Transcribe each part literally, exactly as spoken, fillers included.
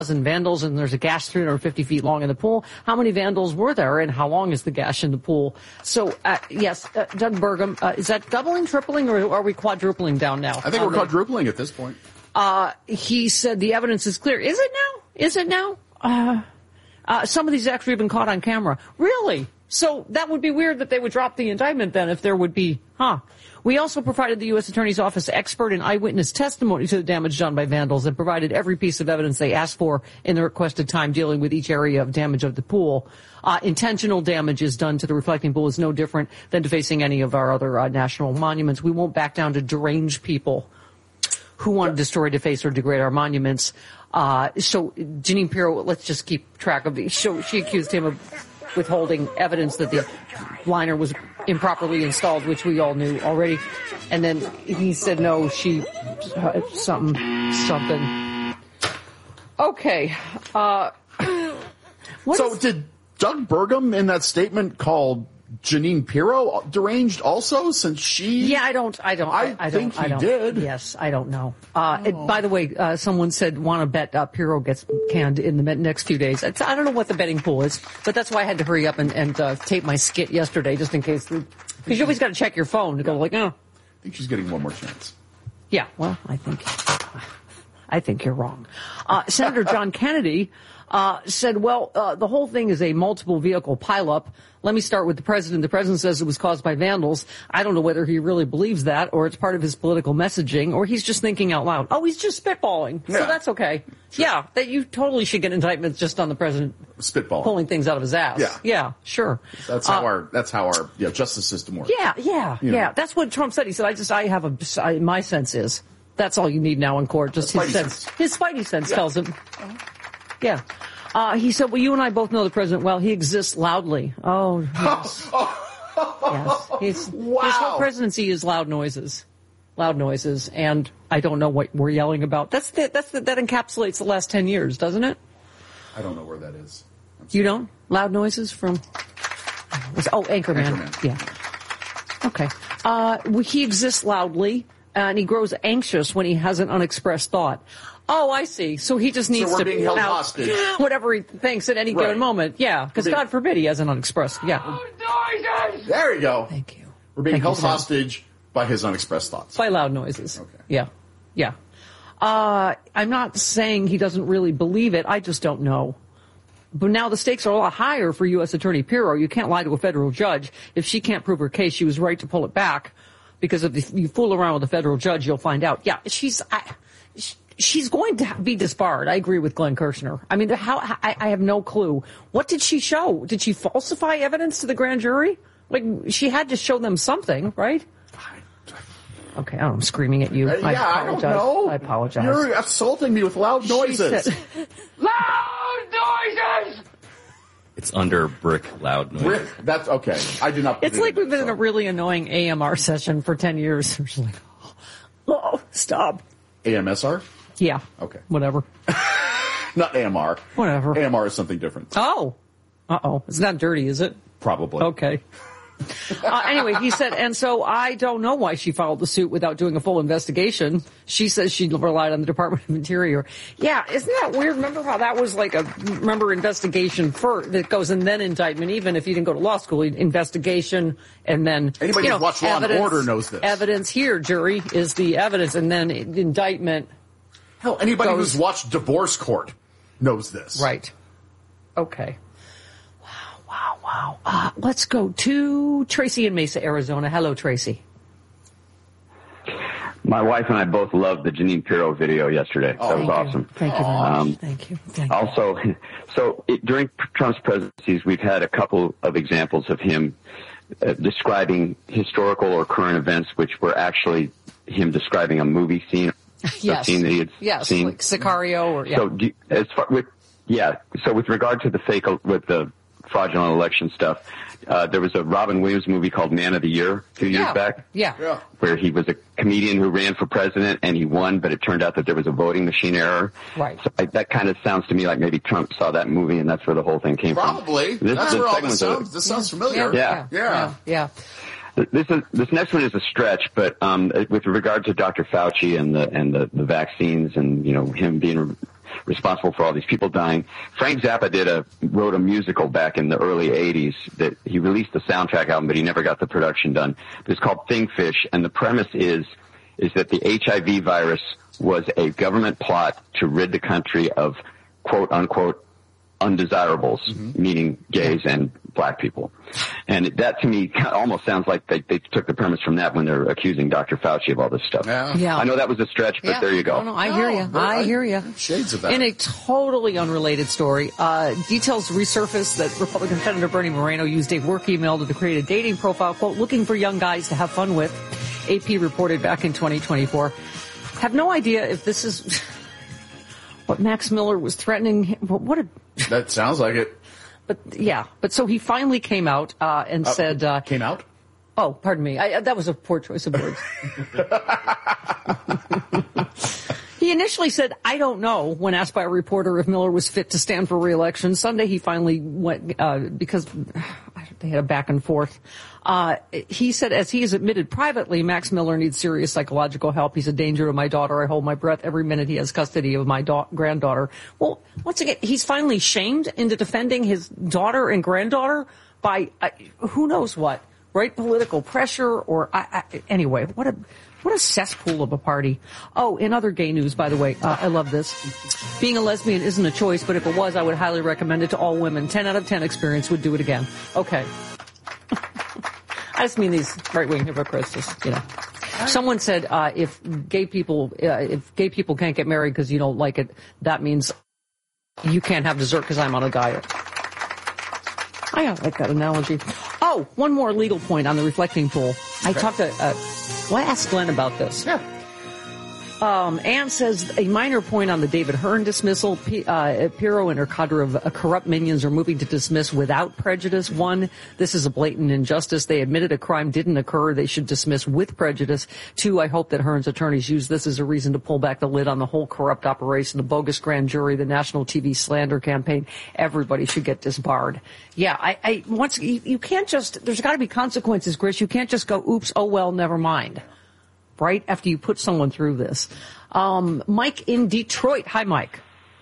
and vandals, and there's a gash three hundred fifty feet long in the pool. How many vandals were there, and how long is the gash in the pool? So, uh, yes, uh, Doug Burgum, uh, is that doubling, tripling, or are we quadrupling down now? I think um, we're quadrupling at this point. Uh, he said the evidence is clear. Is it now? Is it now? Uh, uh, some of these actually have been caught on camera. Really? So that would be weird that they would drop the indictment then if there would be, huh? We also provided the U S Attorney's Office expert and eyewitness testimony to the damage done by vandals and provided every piece of evidence they asked for in the requested time dealing with each area of damage of the pool. Uh, intentional damage is done to the reflecting pool is no different than defacing any of our other uh, national monuments. We won't back down to deranged people who want to destroy, deface, or degrade our monuments. Uh, so Jeanine Pirro, let's just keep track of these. So she accused him of withholding evidence that the liner was improperly installed, which we all knew already. And then he said, no, she, uh, something, something. Okay. Uh, what so is, did Doug Burgum in that statement call Jeanine Pirro deranged also, since she... Yeah, I don't, I don't, I, I, I think don't, he I don't, did. Yes, I don't know. Uh, oh. it, by the way, uh, someone said, want to bet, uh, Pirro gets canned in the next few days. It's, I don't know what the betting pool is, but that's why I had to hurry up and, and, uh, tape my skit yesterday, just in case, because you always got to check your phone to go like, oh. I think she's getting one more chance. Yeah, well, I think, I think you're wrong. Uh, Senator John Kennedy, uh, said, well, uh, the whole thing is a multiple vehicle pileup. Let me start with the president. The president says it was caused by vandals. I don't know whether he really believes that or it's part of his political messaging or he's just thinking out loud. Oh, he's just spitballing. Yeah. So that's okay. Sure. Yeah, that you totally should get indictments just on the president spitballing, pulling things out of his ass. Yeah. Yeah, sure. That's how uh, our, that's how our yeah, justice system works. Yeah, yeah, you yeah. Know. That's what Trump said. He said, I just, I have a, I, my sense is, that's all you need now in court. Just his sense. sense. His spidey sense yeah. tells him. Uh-huh. Yeah. Uh, he said, well, you and I both know the president well. He exists loudly. Oh, yes. yes. His, wow. his whole presidency is loud noises. Loud noises. And I don't know what we're yelling about. That's the, that's the, that encapsulates the last ten years, doesn't it? I don't know where that is. You don't? Loud noises from... Oh, Anchorman. Anchorman. Yeah. Okay. Uh, he exists loudly, and he grows anxious when he has an unexpressed thought. Oh, I see. So he just needs so we're to being held out hostage. whatever he thinks at any right. given moment. Yeah, because God forbid he has an unexpressed. Yeah. There you go. Thank you. We're being Thank held you, hostage by his unexpressed thoughts. By loud noises. Okay. Yeah. Yeah. Uh, I'm not saying he doesn't really believe it. I just don't know. But now the stakes are a lot higher for U S Attorney Pirro. You can't lie to a federal judge. If she can't prove her case, she was right to pull it back. Because if you fool around with a federal judge, you'll find out. Yeah, she's... I, she, She's going to be disbarred. I agree with Glenn Kirshner. I mean, how, I, I have no clue. What did she show? Did she falsify evidence to the grand jury? Like, she had to show them something, right? Okay, I don't know, I'm screaming at you. Uh, yeah, I apologize. I don't know. I apologize. You're assaulting me with loud noises. Said, loud noises! It's under brick loud noises. Brick, that's okay. I do not. It's like we've been in a really annoying A M R session for ten years. We're just like, oh, stop. A M S R? Yeah. Okay. Whatever. Not A M R. Whatever. A M R is something different. Oh. Uh-oh. It's not dirty, is it? Probably. Okay. uh, anyway, he said, and so I don't know why she filed the suit without doing a full investigation. She says she relied on the Department of Interior. Yeah, isn't that weird? Remember how that was like a, remember investigation first, that goes and then indictment, even if you didn't go to law school, investigation and then, anybody you know, who's watched Law and Order knows this. Evidence here, jury, is the evidence, and then indictment. Hell, anybody goes, who's watched Divorce Court knows this. Right. Okay. Wow, wow. Uh, let's go to Tracy in Mesa, Arizona. Hello, Tracy. My wife and I both loved the Jeanine Pirro video yesterday. Oh, that was thank awesome. You. Thank you very much. Um, thank you. Thank also, you. so it, during Trump's presidencies, we've had a couple of examples of him uh, describing historical or current events, which were actually him describing a movie scene. Yes. Scene that he had yes, seen. Like Sicario or, yeah. So, do, as far with, yeah, so with regard to the fake, with the fraudulent election stuff, uh, there was a Robin Williams movie called Man of the Year a few years yeah. back. Yeah. yeah. Where he was a comedian who ran for president and he won, but it turned out that there was a voting machine error. Right. So I, that kind of sounds to me like maybe Trump saw that movie and that's where the whole thing came Probably. from. Probably. That's where all this sounds, this sounds familiar. Yeah. Yeah. yeah. yeah. yeah. This is, this next one is a stretch, but um, with regard to Doctor Fauci and the and the, the vaccines and you know him being responsible for all these people dying. Frank Zappa did a wrote a musical back in the early eighties that he released the soundtrack album, but he never got the production done. It's called Thingfish, and the premise is is that the H I V virus was a government plot to rid the country of quote unquote undesirables, mm-hmm. meaning gays and black people. And that to me almost sounds like they, they took the premise from that when they're accusing Doctor Fauci of all this stuff. Yeah. yeah. I know that was a stretch, but yeah. there you go. No, no, I hear you. No, I, I hear you. Shades of that. In a totally unrelated story, uh, details resurfaced that Republican Senator Bernie Moreno used a work email to create a dating profile, quote, looking for young guys to have fun with. A P reported back in twenty twenty-four. Have no idea if this is what Max Miller was threatening. What a... That sounds like it. But yeah, but so he finally came out uh, and uh, said, uh, "Came out." Oh, pardon me. I, that was a poor choice of words. He initially said, "I don't know," when asked by a reporter if Miller was fit to stand for re-election. Sunday, he finally went uh, because they had a back and forth. Uh, he said, as he has admitted privately, Max Miller needs serious psychological help. He's a danger to my daughter. I hold my breath every minute he has custody of my da- granddaughter. Well, once again, he's finally shamed into defending his daughter and granddaughter by uh, who knows what, right? Political pressure or I, I, anyway, what a what a cesspool of a party. Oh, in other gay news, by the way, uh, I love this. Being a lesbian isn't a choice, but if it was, I would highly recommend it to all women. ten out of ten experience would do it again. Okay. I just mean these right-wing hypocrites, just, you know. Someone said, uh, if gay people, uh, if gay people can't get married because you don't like it, that means you can't have dessert because I'm on a diet. I like that analogy. Oh, one more legal point on the reflecting pool. Okay. I talked to, uh, well, I asked Glenn about this. Yeah. Um, Ann says a minor point on the David Hearn dismissal. P- uh, Pirro and her cadre of uh, corrupt minions are moving to dismiss without prejudice. One, this is a blatant injustice. They admitted a crime didn't occur. They should dismiss with prejudice. Two, I hope that Hearn's attorneys use this as a reason to pull back the lid on the whole corrupt operation, the bogus grand jury, the national T V slander campaign. Everybody should get disbarred. Yeah, I, I once you, you can't just. There's got to be consequences, Chris. You can't just go, oops, oh well, never mind. Right after you put someone through this. Um, Mike in Detroit. Hi, Mike.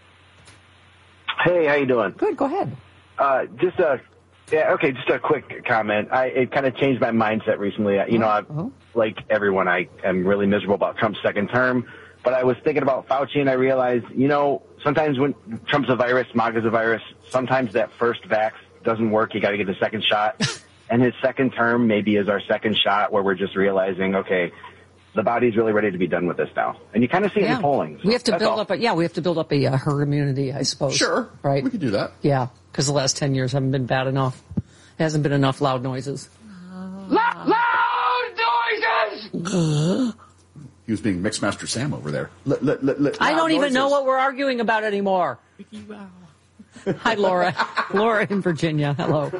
Hey, how you doing? Good. Go ahead. Uh, just a, yeah, okay, just a quick comment. I, it kind of changed my mindset recently. You know, I, oh. like everyone, I am really miserable about Trump's second term, but I was thinking about Fauci and I realized, you know, sometimes when Trump's a virus, MAGA's a virus, sometimes that first vax doesn't work. You got to get the second shot. And his second term maybe is our second shot where we're just realizing, okay, the body's really ready to be done with this now. And you kind of see yeah. it in polling. So we have to build all. up a, yeah, we have to build up a uh, herd immunity, I suppose. Sure. Right. We could do that. Yeah. Because the last ten years haven't been bad enough. It hasn't been enough loud noises. La- loud noises! He was being Mixmaster Sam over there. L- l- l- l- I don't even noises. know what we're arguing about anymore. Hi, Laura. Laura in Virginia. Hello.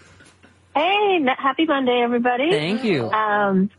Hey, happy Monday, everybody. Thank you. Um,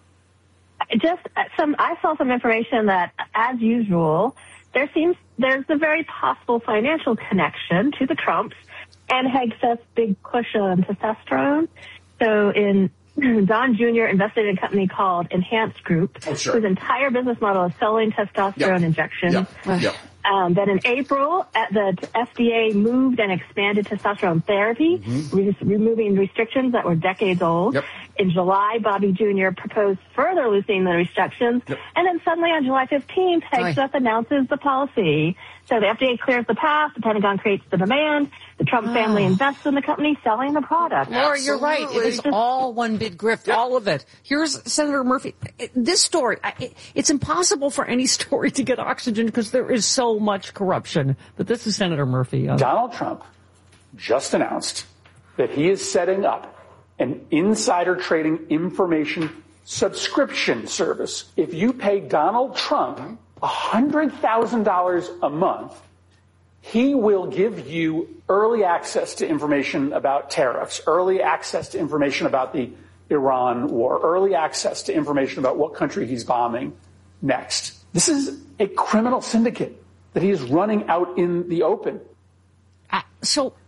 just some, I saw some information that, as usual, there seems, there's a very possible financial connection to the Trumps and Hegseth's big push on testosterone. So in Don Junior invested in a company called Enhanced Group, oh, sure. whose entire business model is selling testosterone yep. injections. Yep. Yep. Um, then in April, at the F D A moved and expanded testosterone therapy, mm-hmm. re- removing restrictions that were decades old. Yep. In July, Bobby Junior proposed further loosening the restrictions. Yep. And then suddenly on July fifteenth, Hegseth announces the policy. So the F D A clears the path, the Pentagon creates the demand, the Trump oh. family invests in the company selling the product. Laura, Absolutely. you're right. It is all one big grift, yep. all of it. Here's Senator Murphy. This story, it's impossible for any story to get oxygen because there is so much corruption. But this is Senator Murphy. Uh, Donald Trump just announced that he is setting up an insider trading information subscription service. If you pay Donald Trump one hundred thousand dollars a month, he will give you early access to information about tariffs, early access to information about the Iran war, early access to information about what country he's bombing next. This is a criminal syndicate that he is running out in the open. Uh, so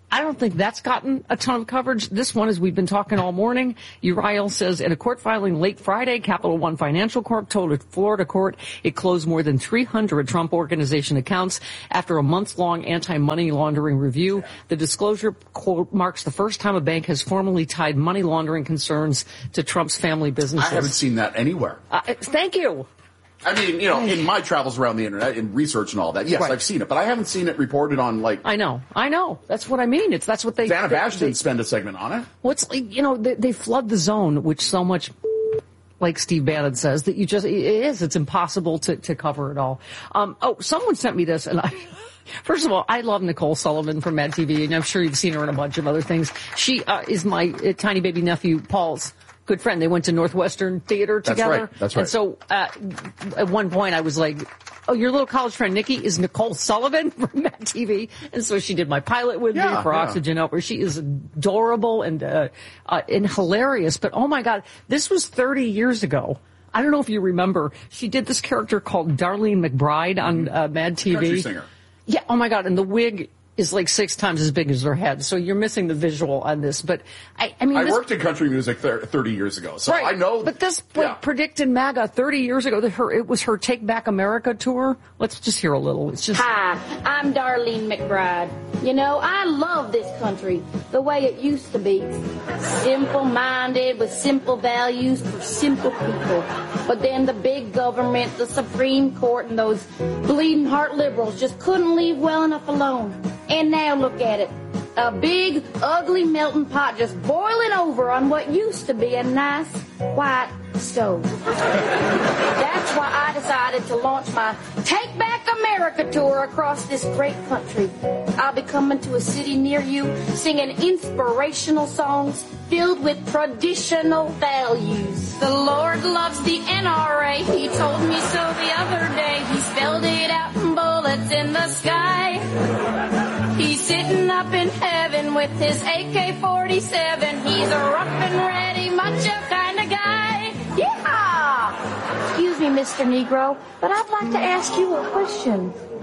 I don't think that's gotten a ton of coverage. This one, as we've been talking all morning, Uriel says in a court filing late Friday, Capital One Financial Corp told a Florida court it closed more than three hundred Trump Organization accounts after a month-long anti-money laundering review. The disclosure, quote, marks the first time a bank has formally tied money laundering concerns to Trump's family businesses. I haven't seen that anywhere. Uh, thank you. I mean, you know, in my travels around the internet, in research and all that, yes, right. I've seen it, but I haven't seen it reported on, like... I know, I know. That's what I mean. It's That's what they... Dana they, Bash they, didn't spend a segment on it. Well, it's like, you know, they, they flood the zone, which so much, like Steve Bannon says, that you just... It is. It's impossible to, to cover it all. Um, oh, someone sent me this, and I... First of all, I love Nicole Sullivan from Mad T V, and I'm sure you've seen her in a bunch of other things. She uh, is my uh, tiny baby nephew, Paul's good friend. They went to Northwestern Theater together. That's right. That's right. And so uh, at one point I was like, oh, your little college friend Nikki is Nicole Sullivan from Mad T V. And so she did my pilot with yeah, me for yeah. Oxygen Upper. She is adorable and, uh, uh, and hilarious. But oh my God, this was thirty years ago. I don't know if you remember. She did this character called Darlene McBride on uh, Mad T V. Country singer. Yeah, oh my God, and the wig is like six times as big as her head, so you're missing the visual on this. But I, I mean, I this, worked in country music thirty years ago, so right, I know. But this yeah. like, predicted MAGA thirty years ago. That her it was her Take Back America tour. Let's just hear a little. It's just. Hi, I'm Darlene McBride. You know, I love this country the way it used to be, simple-minded with simple values for simple people. But then the big government, the Supreme Court, and those bleeding heart liberals just couldn't leave well enough alone. And now look at it. A big, ugly melting pot just boiling over on what used to be a nice, white stove. That's why I decided to launch my Take Back America tour across this great country. I'll be coming to a city near you, singing inspirational songs filled with traditional values. The Lord loves the N R A. He told me so the other day. He spelled it out in bullets in the sky. He's sitting up in heaven with his A K forty-seven. He's a rough and ready, macho kind of guy. Yeah! Excuse me, Mister Negro, but I'd like to ask you a question.